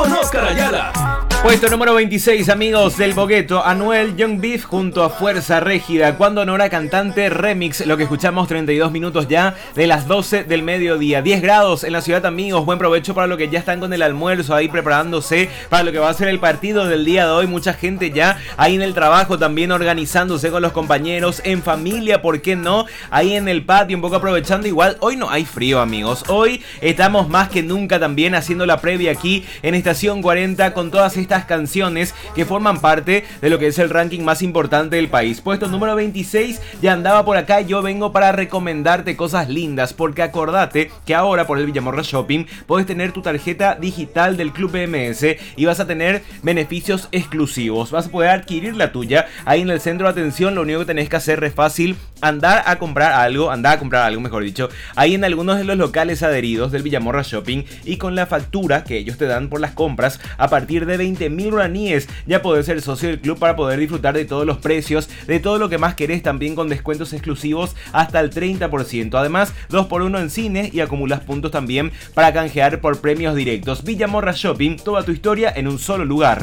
con Oscar Ayala. Puesto número 26, amigos del Bogueto, Anuel, Young Beef junto a Fuerza Régida, Cuando Nora Cantante Remix, lo que escuchamos 32 minutos ya de las 12 del mediodía, 10 grados en la ciudad, amigos, buen provecho para lo que ya están con el almuerzo ahí preparándose para lo que va a ser el partido del día de hoy, mucha gente ya ahí en el trabajo también organizándose con los compañeros, en familia, ¿por qué no? Ahí en el patio un poco aprovechando, igual hoy no hay frío, amigos, hoy estamos más que nunca también haciendo la previa aquí en Estación 40 con todas estas canciones que forman parte de lo que es el ranking más importante del país. Puesto número 26, ya andaba por acá, yo vengo para recomendarte cosas lindas, porque acordate que ahora por el Villamorra Shopping puedes tener tu tarjeta digital del Club BMS y vas a tener beneficios exclusivos, vas a poder adquirir la tuya ahí en el centro de atención. Lo único que tenés que hacer es fácil, andar a comprar algo, mejor dicho, ahí en algunos de los locales adheridos del Villamorra Shopping, y con la factura que ellos te dan por las compras a partir de 20.000 guaraníes ya podés ser socio del club para poder disfrutar de todos los precios, de todo lo que más querés, también con descuentos exclusivos hasta el 30%. Además, 2x1 en cine y acumulas puntos también para canjear por premios directos. Villamorra Shopping, toda tu historia en un solo lugar.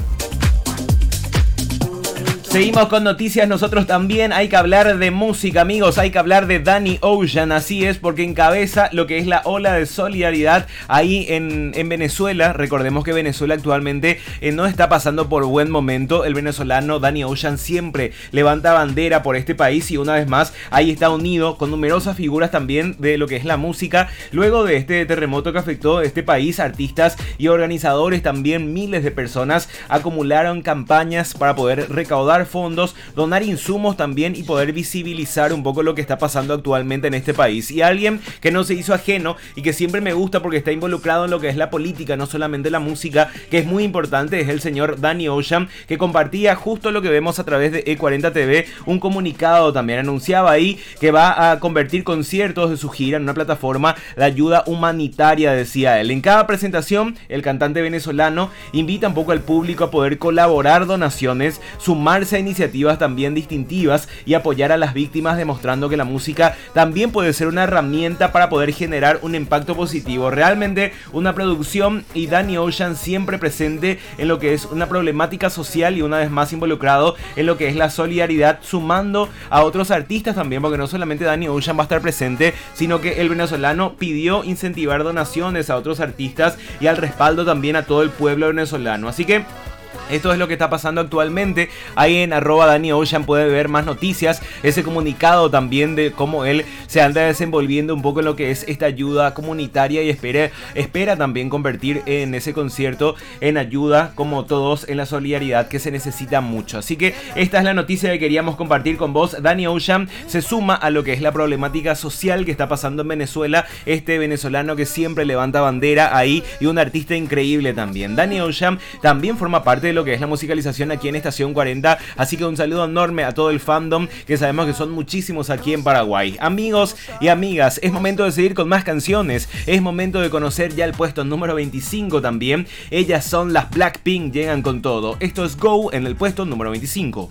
Seguimos con noticias, nosotros también. Hay que hablar de música, amigos, hay que hablar de Danny Ocean, así es, porque encabeza lo que es la ola de solidaridad ahí en Venezuela. Recordemos que Venezuela actualmente no está pasando por buen momento. El venezolano Danny Ocean siempre levanta bandera por este país y una vez más ahí está unido con numerosas figuras también de lo que es la música. Luego de este terremoto que afectó este país, artistas y organizadores, también miles de personas acumularon campañas para poder recaudar fondos, donar insumos también y poder visibilizar un poco lo que está pasando actualmente en este país. Y alguien que no se hizo ajeno y que siempre me gusta porque está involucrado en lo que es la política, no solamente la música, que es muy importante, es el señor Danny Ocean, que compartía justo lo que vemos a través de E40 TV, un comunicado también, anunciaba ahí que va a convertir conciertos de su gira en una plataforma de ayuda humanitaria, decía él. En cada presentación, el cantante venezolano invita un poco al público a poder colaborar donaciones, sumarse a iniciativas también distintivas y apoyar a las víctimas, demostrando que la música también puede ser una herramienta para poder generar un impacto positivo. Realmente una producción y Danny Ocean siempre presente en lo que es una problemática social y una vez más involucrado en lo que es la solidaridad, sumando a otros artistas también, porque no solamente Danny Ocean va a estar presente, sino que el venezolano pidió incentivar donaciones a otros artistas y al respaldo también a todo el pueblo venezolano. Así que esto es lo que está pasando actualmente. Ahí en @DannyOcean puede ver más noticias, ese comunicado también de cómo él se anda desenvolviendo un poco en lo que es esta ayuda comunitaria y espera también convertir en ese concierto en ayuda, como todos, en la solidaridad que se necesita mucho. Así que esta es la noticia que queríamos compartir con vos. Danny Ocean se suma a lo que es la problemática social que está pasando en Venezuela, este venezolano que siempre levanta bandera ahí y un artista increíble también. Danny Ocean también forma parte de lo que es la musicalización aquí en Estación 40, así que un saludo enorme a todo el fandom, que sabemos que son muchísimos aquí en Paraguay. Amigos y amigas, es momento de seguir con más canciones, es momento de conocer ya el puesto número 25 también. Ellas son las Blackpink, llegan con todo. Esto es Go en el puesto número 25.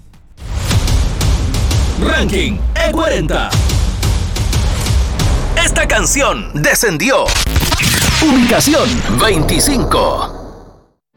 Ranking E40. Esta canción descendió. Ubicación 25.